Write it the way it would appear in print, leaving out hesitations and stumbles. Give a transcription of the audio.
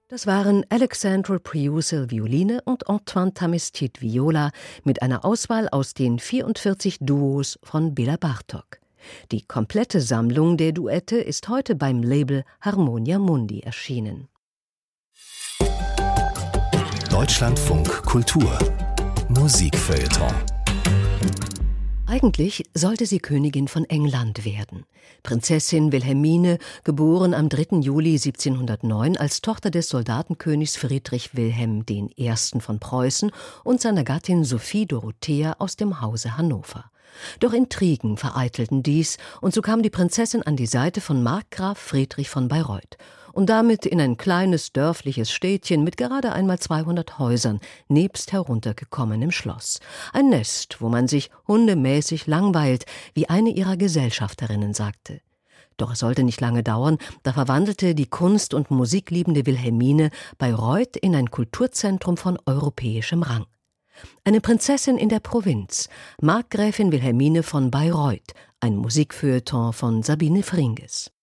Das waren Alexandre Priusel Violine und Antoine Tamestit Viola mit einer Auswahl aus den 44 Duos von Béla Bartók. Die komplette Sammlung der Duette ist heute beim Label Harmonia Mundi erschienen. Deutschlandfunk Kultur Musikfeuilleton. Eigentlich sollte sie Königin von England werden. Prinzessin Wilhelmine, geboren am 3. Juli 1709 als Tochter des Soldatenkönigs Friedrich Wilhelm I. von Preußen und seiner Gattin Sophie Dorothea aus dem Hause Hannover. Doch Intrigen vereitelten dies, und so kam die Prinzessin an die Seite von Markgraf Friedrich von Bayreuth und damit in ein kleines dörfliches Städtchen mit gerade einmal 200 Häusern nebst heruntergekommenem Schloss. Ein Nest, wo man sich hundemäßig langweilt, wie eine ihrer Gesellschafterinnen sagte. Doch es sollte nicht lange dauern, da verwandelte die Kunst- und musikliebende Wilhelmine Bayreuth in ein Kulturzentrum von europäischem Rang. Eine Prinzessin in der Provinz, Markgräfin Wilhelmine von Bayreuth, ein Musikfeuilleton von Sabine Fringes.